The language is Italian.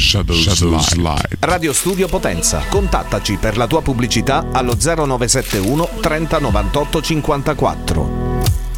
Shadows Live. Radio Studio Potenza. Contattaci per la tua pubblicità allo 0971 30 98 54.